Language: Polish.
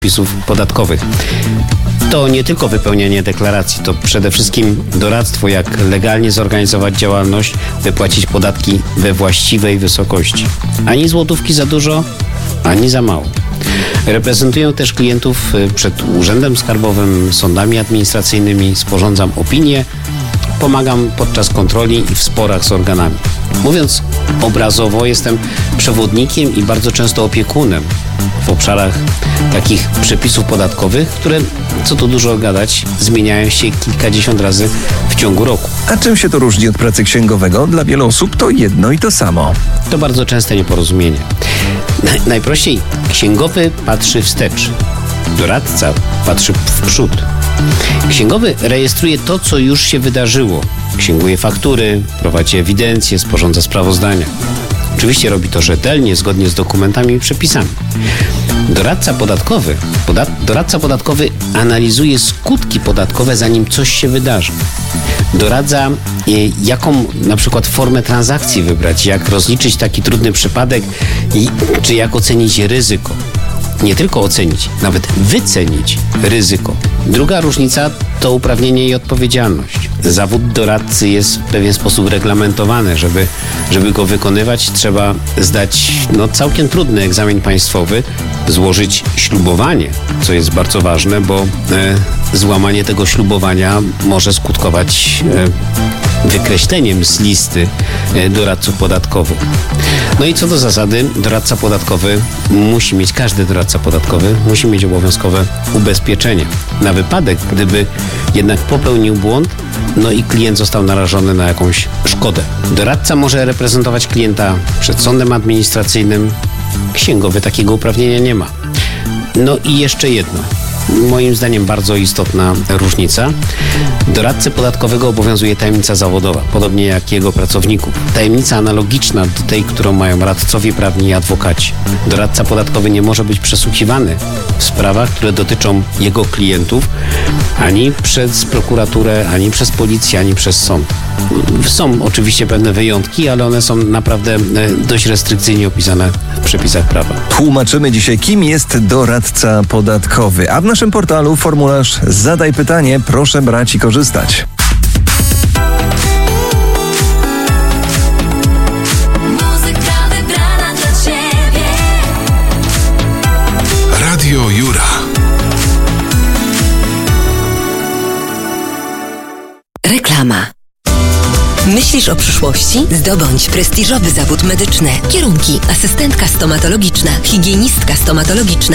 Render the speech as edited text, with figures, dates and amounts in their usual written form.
przepisów podatkowych. To nie tylko wypełnianie deklaracji, to przede wszystkim doradztwo, jak legalnie zorganizować działalność, wypłacić podatki we właściwej wysokości. Ani złotówki za dużo, ani za mało. Reprezentuję też klientów przed Urzędem Skarbowym, sądami administracyjnymi, sporządzam opinie, pomagam podczas kontroli i w sporach z organami. Mówiąc obrazowo, jestem przewodnikiem i bardzo często opiekunem w obszarach takich przepisów podatkowych, które, co tu dużo gadać, zmieniają się kilkadziesiąt razy w ciągu roku. A czym się to różni od pracy księgowego? Dla wielu osób to jedno i to samo. To bardzo częste nieporozumienie. Najprościej, księgowy patrzy wstecz, doradca patrzy w przód. Księgowy rejestruje to, co już się wydarzyło. Księguje faktury, prowadzi ewidencję, sporządza sprawozdania. Oczywiście robi to rzetelnie, zgodnie z dokumentami i przepisami. Doradca podatkowy analizuje skutki podatkowe, zanim coś się wydarzy. Doradza, jaką na przykład formę transakcji wybrać, jak rozliczyć taki trudny przypadek czy jak ocenić ryzyko. Nie tylko ocenić, nawet wycenić ryzyko. Druga różnica to uprawnienie i odpowiedzialność. Zawód doradcy jest w pewien sposób reglamentowany. Żeby go wykonywać, trzeba zdać całkiem trudny egzamin państwowy, złożyć ślubowanie, co jest bardzo ważne, bo złamanie tego ślubowania może skutkować wykreśleniem z listy doradców podatkowych. No i co do zasady, każdy doradca podatkowy musi mieć obowiązkowe ubezpieczenie na wypadek, gdyby jednak popełnił błąd, i klient został narażony na jakąś szkodę. Doradca może reprezentować klienta przed sądem administracyjnym. Księgowy takiego uprawnienia nie ma. I jeszcze jedno. Moim zdaniem bardzo istotna różnica. Doradcę podatkowego obowiązuje tajemnica zawodowa, podobnie jak jego pracowników. Tajemnica analogiczna do tej, którą mają radcowie prawni i adwokaci. Doradca podatkowy nie może być przesłuchiwany w sprawach, które dotyczą jego klientów, ani przez prokuraturę, ani przez policję, ani przez sąd. Są oczywiście pewne wyjątki, ale one są naprawdę dość restrykcyjnie opisane w przepisach prawa. Tłumaczymy dzisiaj, kim jest doradca podatkowy. A w naszym portalu formularz Zadaj pytanie, proszę brać i korzystać. Muzyka wybrana dla Ciebie. Radio Jura. Reklama. Myślisz o przyszłości? Zdobądź prestiżowy zawód medyczny. Kierunki: asystentka stomatologiczna, higienistka stomatologiczna,